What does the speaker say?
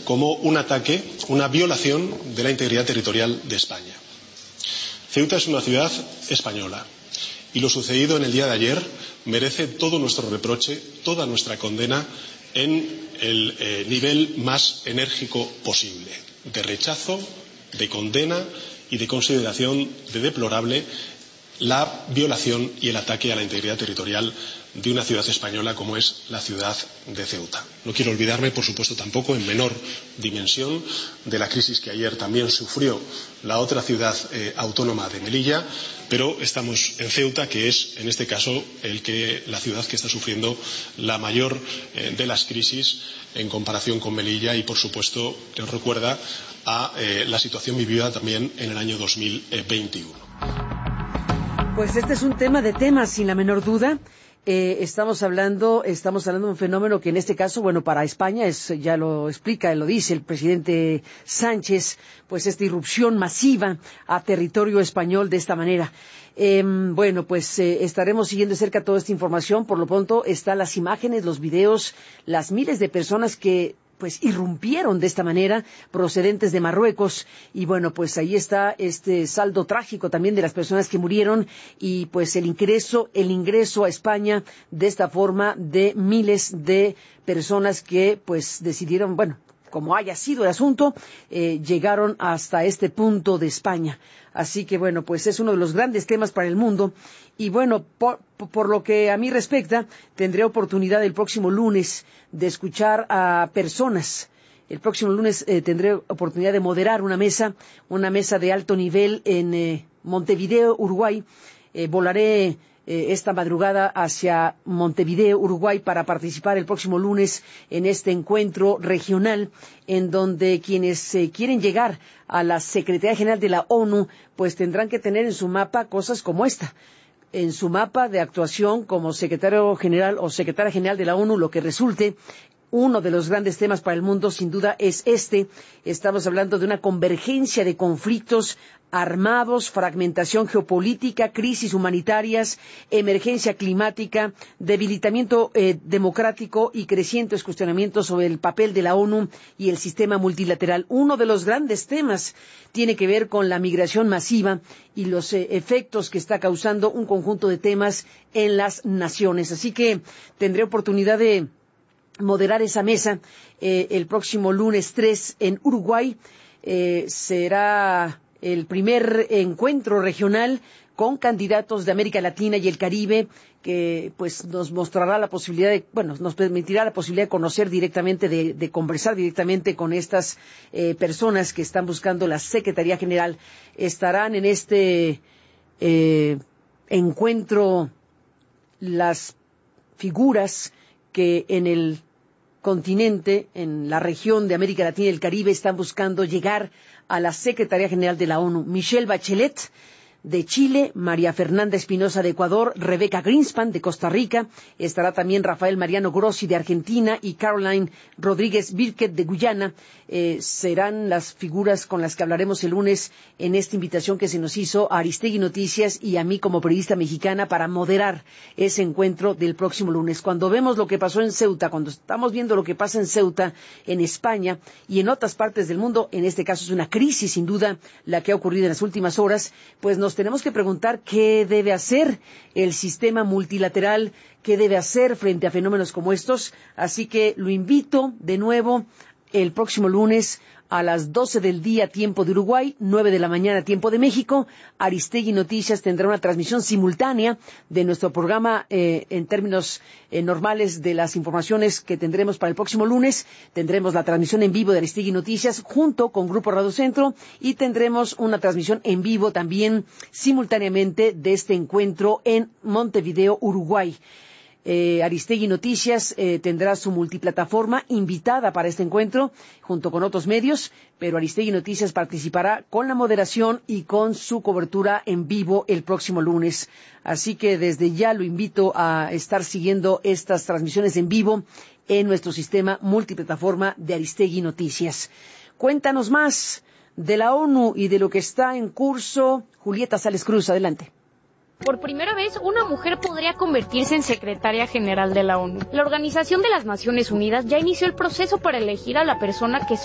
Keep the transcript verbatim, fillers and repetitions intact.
como un ataque, una violación de la integridad territorial de España. Ceuta es una ciudad española y lo sucedido en el día de ayer merece todo nuestro reproche, toda nuestra condena en el eh, nivel más enérgico posible, de rechazo, de condena y de consideración de deplorable la violación y el ataque a la integridad territorial de una ciudad española como es la ciudad de Ceuta. No quiero olvidarme, por supuesto, tampoco en menor dimensión de la crisis que ayer también sufrió la otra ciudad eh, autónoma de Melilla, pero estamos en Ceuta, que es, en este caso, el que, la ciudad que está sufriendo la mayor eh, de las crisis en comparación con Melilla y, por supuesto, nos recuerda a eh, la situación vivida también en el año dos mil veintiuno. Pues este es un tema de temas, sin la menor duda. Eh, estamos hablando, estamos hablando de un fenómeno que en este caso, bueno, para España es, ya lo explica, lo dice el presidente Sánchez, pues esta irrupción masiva a territorio español de esta manera. Eh, bueno, pues eh, estaremos siguiendo de cerca toda esta información. Por lo pronto están las imágenes, los videos, las miles de personas que pues irrumpieron de esta manera, procedentes de Marruecos, y bueno, pues ahí está este saldo trágico también de las personas que murieron, y pues el ingreso, el ingreso a España de esta forma de miles de personas que pues decidieron, bueno, como haya sido el asunto, eh, llegaron hasta este punto de España. Así que bueno, pues es uno de los grandes temas para el mundo. Y bueno, por, por lo que a mí respecta, tendré oportunidad el próximo lunes de escuchar a personas. El próximo lunes eh, tendré oportunidad de moderar una mesa, una mesa de alto nivel en eh, Montevideo, Uruguay. Eh, volaré eh, esta madrugada hacia Montevideo, Uruguay, para participar el próximo lunes en este encuentro regional, en donde quienes eh, quieren llegar a la Secretaría General de la ONU, pues tendrán que tener en su mapa cosas como esta. En su mapa de actuación como secretario general o secretaria general de la ONU, lo que resulte. Uno de los grandes temas para el mundo, sin duda, es este. Estamos hablando de una convergencia de conflictos armados, fragmentación geopolítica, crisis humanitarias, emergencia climática, debilitamiento eh, democrático y crecientes cuestionamientos sobre el papel de la ONU y el sistema multilateral. Uno de los grandes temas tiene que ver con la migración masiva y los eh, efectos que está causando un conjunto de temas en las naciones. Así que tendré oportunidad de moderar esa mesa eh, el próximo lunes tres en Uruguay. Eh, será el primer encuentro regional con candidatos de América Latina y el Caribe, que pues nos mostrará la posibilidad de, bueno, nos permitirá la posibilidad de conocer directamente, de, de conversar directamente con estas eh, personas que están buscando la Secretaría General. Estarán en este eh, encuentro las figuras que en el continente, en la región de América Latina y el Caribe, están buscando llegar a la Secretaría General de la ONU. Michelle Bachelet, de Chile, María Fernanda Espinosa, de Ecuador, Rebeca Greenspan, de Costa Rica, estará también Rafael Mariano Grossi, de Argentina, y Caroline Rodríguez Birket, de Guyana. Eh, serán las figuras con las que hablaremos el lunes en esta invitación que se nos hizo a Aristegui Noticias y a mí como periodista mexicana para moderar ese encuentro del próximo lunes. Cuando vemos lo que pasó en Ceuta, cuando estamos viendo lo que pasa en Ceuta, en España y en otras partes del mundo, en este caso es una crisis sin duda la que ha ocurrido en las últimas horas, pues nos tenemos que preguntar qué debe hacer el sistema multilateral, qué debe hacer frente a fenómenos como estos. Así que lo invito de nuevo el próximo lunes a las doce del día, tiempo de Uruguay, nueve de la mañana, tiempo de México. Aristegui Noticias tendrá una transmisión simultánea de nuestro programa eh, en términos eh, normales de las informaciones que tendremos para el próximo lunes. Tendremos la transmisión en vivo de Aristegui Noticias junto con Grupo Radio Centro y tendremos una transmisión en vivo también simultáneamente de este encuentro en Montevideo, Uruguay. Eh, Aristegui Noticias eh, tendrá su multiplataforma invitada para este encuentro junto con otros medios, pero Aristegui Noticias participará con la moderación y con su cobertura en vivo el próximo lunes. Así que desde ya lo invito a estar siguiendo estas transmisiones en vivo en nuestro sistema multiplataforma de Aristegui Noticias. Cuéntanos más de la ONU y de lo que está en curso. Julieta Sales Cruz, adelante. Por primera vez, una mujer podría convertirse en secretaria general de la ONU. La Organización de las Naciones Unidas ya inició el proceso para elegir a la persona que